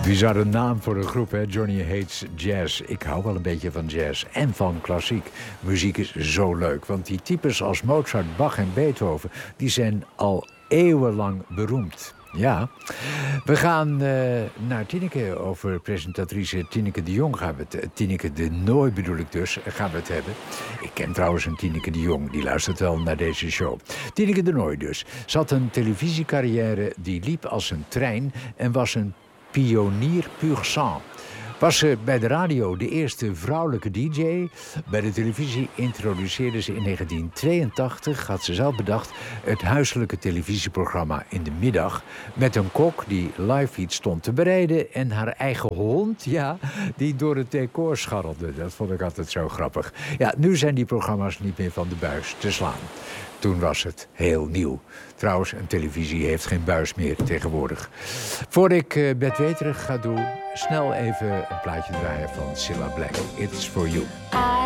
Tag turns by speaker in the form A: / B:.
A: Bizarre naam voor een groep, hè? Johnny Hates Jazz. Ik hou wel een beetje van jazz en van klassiek. Muziek is zo leuk, want die types als Mozart, Bach en Beethoven... die zijn al eeuwenlang beroemd. Ja, we gaan naar Tineke. Over presentatrice Tineke de Jong gaan we het... Tineke de Nooi bedoel ik dus, gaan we het hebben. Ik ken trouwens een Tineke de Jong, die luistert wel naar deze show. Tineke de Nooi dus. Ze had een televisiecarrière die liep als een trein... en was een pionier pur sang. Was ze bij de radio de eerste vrouwelijke DJ. Bij de televisie introduceerde ze in 1982, had ze zelf bedacht... het huiselijke televisieprogramma In de Middag... met een kok die live iets stond te bereiden... en haar eigen hond, ja, die door het decor scharrelde. Dat vond ik altijd zo grappig. Ja, nu zijn die programma's niet meer van de buis te slaan. Toen was het heel nieuw. Trouwens, een televisie heeft geen buis meer tegenwoordig. Voor ik bedweterig ga doen, snel even een plaatje draaien van Cilla Black. It's for you.